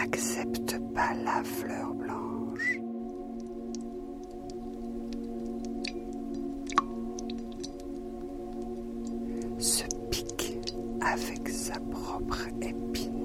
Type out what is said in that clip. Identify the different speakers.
Speaker 1: n'accepte pas la fleur blanche. Se pique avec sa propre épine.